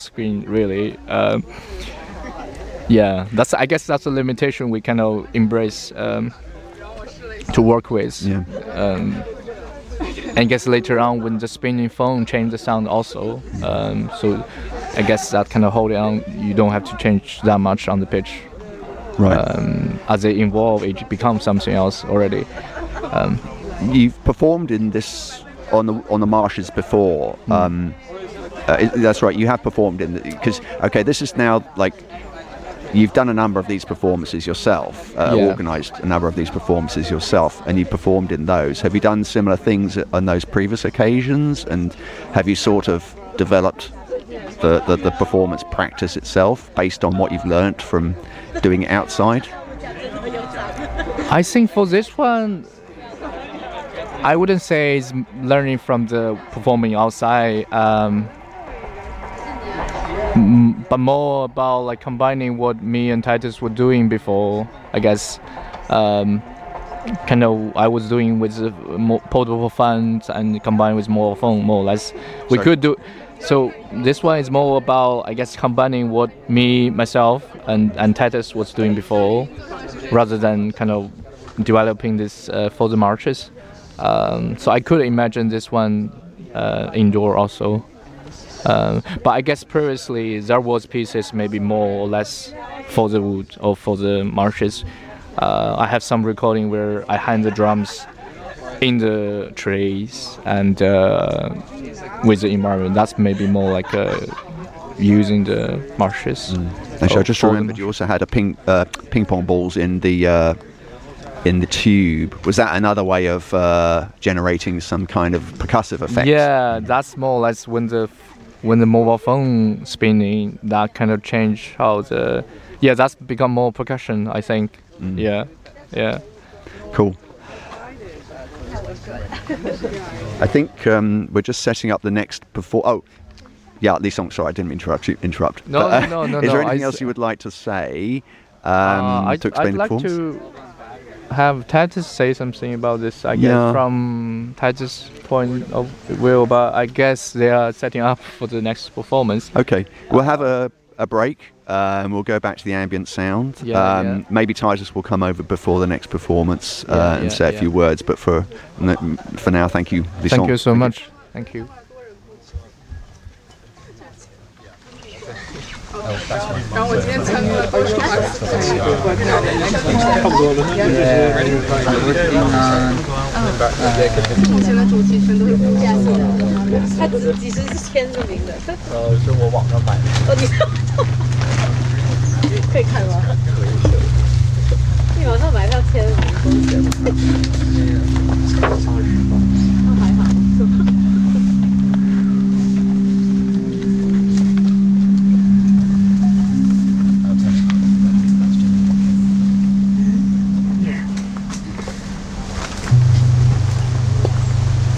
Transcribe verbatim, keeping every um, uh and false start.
screen really. Um, yeah, that's I guess that's a limitation we kind of embrace um, to work with. Yeah. Um, and I guess later on when the spinning phone changed the sound also. Um, so I guess that kind of hold it on. You don't have to change that much on the pitch. Right. Um, as they evolve, it becomes something else already. Um, You've performed in this on the on the marshes before. Mm. Um, uh, it, that's right. You have performed in because okay, this is now like you've done a number of these performances yourself, uh, yeah. organised a number of these performances yourself, and you performed in those. Have you done similar things on those previous occasions? And have you sort of developed the the, the performance practice itself based on what you've learnt from doing it outside? I think for this one, I wouldn't say it's learning from the performing outside, um, m- but more about like combining what me and Titus were doing before. I guess, um, kind of I was doing with the more portable funds and combined with more phone, more or less. We Sorry. could do. So this one is more about I guess combining what me, myself, and and Titus was doing before, rather than kind of developing this uh, for the marches. Um, so I could imagine this one uh, indoor also. Um, but I guess previously there was pieces maybe more or less for the wood or for the marshes. Uh, I have some recording where I hand the drums in the trees and uh, with the environment. That's maybe more like uh, using the marshes. Mm. Actually, I just remembered you also had a ping uh, ping pong balls in the uh, in the tube. Was that another way of uh, generating some kind of percussive effect? Yeah, that's more or less when the when the mobile phone spinning, that kind of change how the yeah that's become more percussion. I think. Mm. Yeah, yeah. Cool. I think um, we're just setting up the next perform. Oh, yeah, Lee Song. Sorry, I didn't interrupt you. Interrupt. No, but, uh, no, no, Is no. there anything I else s- you would like to say um, uh, I'd, to explain I'd the like performance? to have Titus say something about this. I guess Yeah. from Titus' point of view, but I guess they are setting up for the next performance. Okay, we'll have a, a break. Um, we'll go back to the ambient sound. Yeah, um, yeah. Maybe Titus will come over before the next performance uh, Yeah, and yeah, say a yeah. few words. But for for now, thank you. Lee Thank Song. you so much. Thank you. 然后我今天参与了都是花四千多块钱的那个，目前的主题全都是不加色的，他自己是签着名的。呃，是我网上买的。哦，你可以看吗？可以。你网上买一票签名，